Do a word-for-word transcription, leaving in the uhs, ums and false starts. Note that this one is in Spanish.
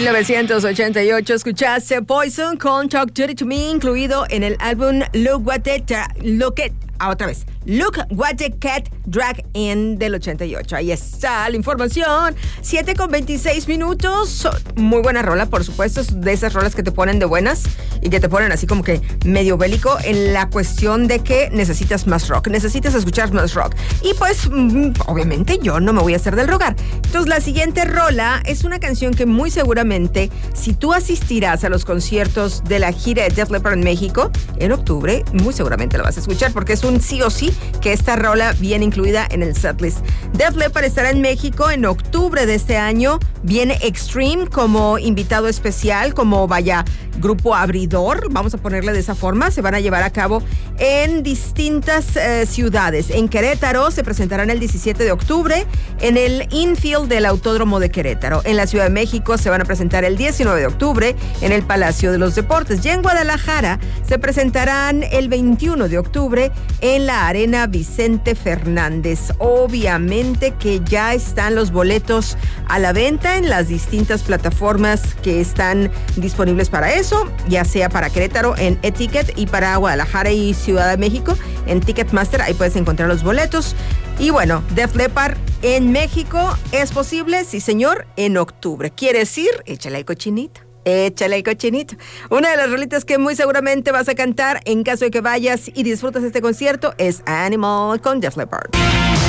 mil novecientos ochenta y ocho escuchaste Poison con Talk Dirty to Me, incluido en el álbum Look What the Tra- Look It, ah, otra vez, Look What the Cat Drag In del ochenta y ocho. Ahí está la información. siete con veintiséis minutos. Muy buena rola, por supuesto, de esas rolas que te ponen de buenas y que te ponen así como que medio bélico en la cuestión de que necesitas más rock, necesitas escuchar más rock. Y pues, obviamente yo no me voy a hacer del rogar. Entonces, la siguiente rola es una canción que muy seguramente, si tú asistirás a los conciertos de la gira de Def Leppard en México en octubre, muy seguramente la vas a escuchar porque es un sí o sí que esta rola viene incluida en el setlist. Def Leppard estará en México en octubre de este año. Viene Extreme como invitado especial, como vaya grupo abridor, vamos a ponerle de esa forma. Se van a llevar a cabo en distintas eh, ciudades. En Querétaro se presentarán el diecisiete de octubre en el infield del Autódromo de Querétaro. En la Ciudad de México se van a presentar el diecinueve de octubre en el Palacio de los Deportes. Y en Guadalajara se presentarán el veintiuno de octubre en la Arena Vicente Fernández. Obviamente que ya están los boletos a la venta en las distintas plataformas que están disponibles para eso, ya sea para Querétaro en eTicket y para Guadalajara y Ciudad de México en Ticketmaster. Ahí puedes encontrar los boletos. Y bueno, Def Leppard en México es posible, sí señor, en octubre. ¿Quieres ir? Échale el cochinito. Échale el cochinito. Una de las rolitas que muy seguramente vas a cantar en caso de que vayas y disfrutas este concierto es Animal con Def Leppard.